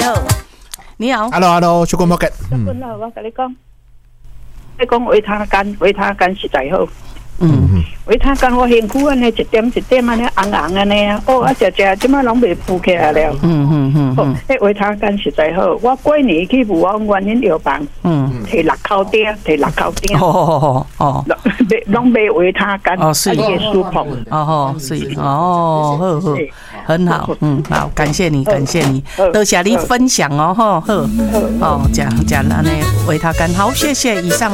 你好 ，Hello， 小公 Pocket。 我跟你讲，维他干实在好。维他干我辛苦安尼一点一点安尼红红安尼啊，食即摆拢袂浮起来了。迄维他干实在好，我过年去武安园恁药房，摕6口鼎，拢买维他干， 是也舒服。 是好，很好，好，感谢你，多谢你分享哦，好，讲安尼维他干，好，谢谢，以上。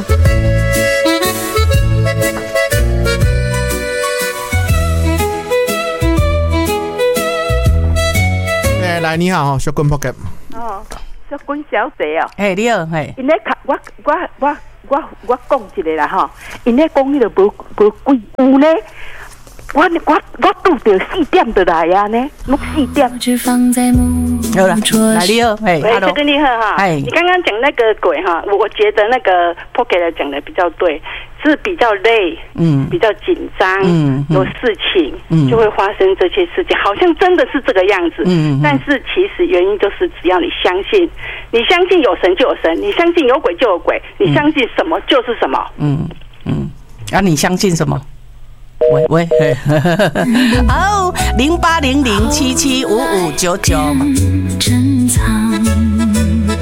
来，你好，小棍 Pocket。 小棍小姐哦。 你好， 因咧我讲一个啦吼，因咧讲迄个无几有咧，我拄着4点就来啊呢，录4点。 好了，来你好， 这个你好哈，你刚刚讲那个鬼哈，我觉得那个 Pocket 讲的比较对。是比较累，比较紧张，有事情，就会发生这些事情，好像真的是这个样子，但是其实原因就是只要你相信有神就有神，你相信有鬼就有鬼，你相信什么就是什么， 你相信什么？喂，好，0800775599。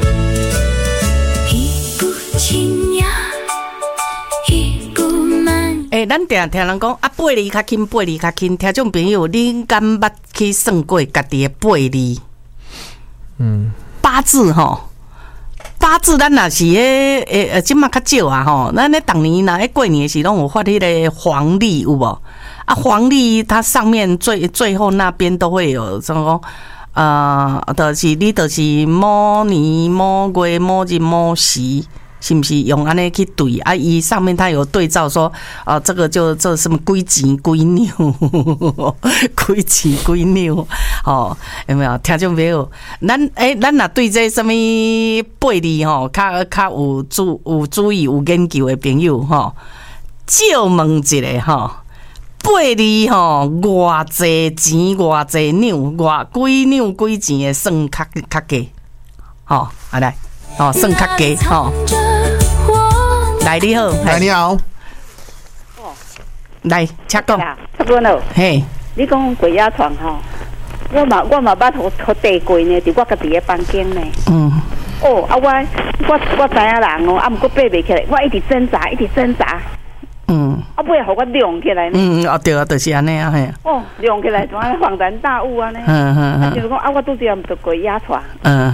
咱定听人讲背字较轻，听众朋友，你敢捌去算过家己的背字？八字吼，八字咱若是即马较少啊吼，咱咧当年若过年的时拢有发迄个黄历有无？黄历它上面最后那边都会有什么就是你就是某年某月某日某时。是不是用安尼去对伊上面它有对照说这个就这什么几钱几两几钱几两有没有听众朋友咱若对这什么背字较有注意有研究的朋友借问一下背字偌济钱偌济两几两几钱的算较低来算较低来你好，来，请讲。 差不多了。 嘿， 你讲鬼压床我嘛捌互地过呢，伫我家己的房间呢。我知影人毋过爬袂起来，我一直挣扎。尾互我亮起来呢。 对啊，就是安尼啊，嘿。 亮起来，怎啊恍然大悟啊呢？就是讲我拄着毋着鬼压床。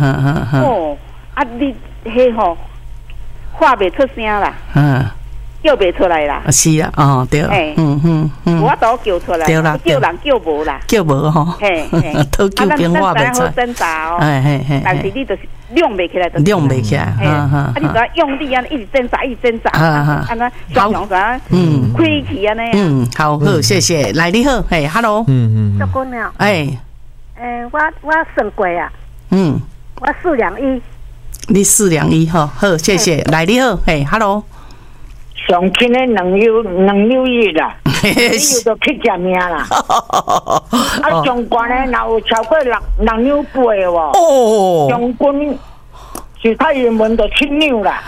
你迄话袂出声啦，叫袂出来啦， 是啊，对， 我都叫出来， 对啦， 叫人叫无啦， 叫无都叫变话袂出， 挣扎但是你就是亮袂起来， 亮袂起来， 你就要用力啊，一直挣扎，安那双手啥，开起安尼， 好，谢谢，来你好，Hello， 小姑娘，我算过啊，我4两1。 你4两1好，谢谢。来你好，Hello。 上轻的2溜1啦，你又就去食命啦。上悬的若有超过6溜8哦。上悬是太阳门就7溜啦。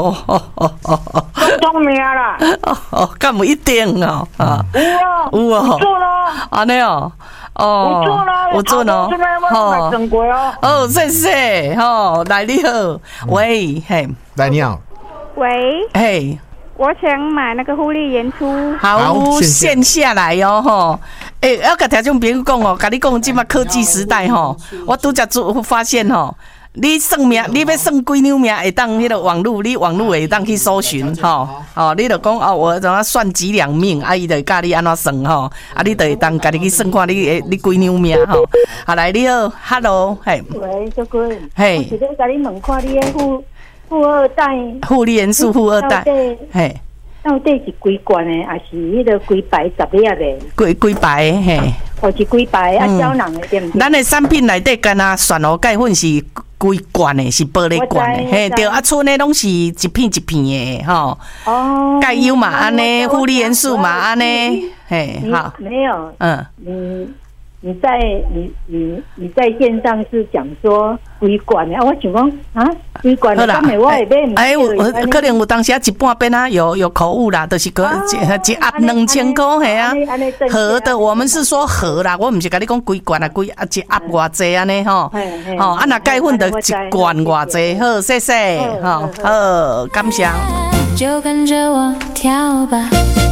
中命啦。 敢有一定有啊， 有做咯。 安尼有做咯，谢谢，来你好，喂， 来你好， 喂，我想买那个护理演出， 好，线下来要甲听众朋友讲甲你讲，即马科技时代我拄则发现你算命，你要算几两命会当迄个网络，你网络会当去搜寻你就讲我怎啊算几两命，伊就教你安怎算你就会当家己去算看你几两命来你好 ，Hello， 喂，小君，我是咧甲你问看你的富二代， 护理元素富二代， 到底是几罐的，还是迄个几排10粒的？ 几排或是几排胶囊的对不对？ 咱的产品内底干旋螺钙粉是规罐的，是玻璃罐的，对，剩的拢是一片一片的钙优嘛安尼，护理元素嘛安尼， 好，没有， 你在线上是讲说规罐的，我想讲啊，规罐的，刚才我也买， 我可能有当时一半边啊有口误啦，就是个一盒2000块嘿啊，盒的我们是说盒啦，我唔是跟你讲规罐啊，一盒偌济安尼吼，吼啊那钙粉的一罐偌济，好谢谢吼，好感谢。就跟着我跳吧。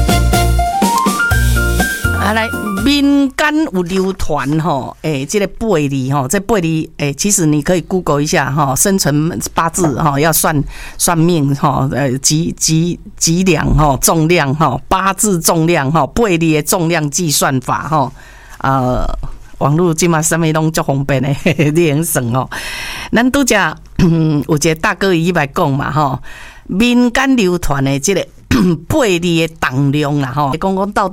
来，民间有流传吼，这个贝梨吼，这贝梨其实你可以 Google 一下哈，生辰八字哈，要算命哈，几两哈，重量哈，八字重量哈，贝梨的重量计算法哈，网络今嘛什么拢足方便的，你能算哦。咱拄只有一个大哥伊来讲嘛吼，民间流传的这个贝梨的重量啦吼，讲到底。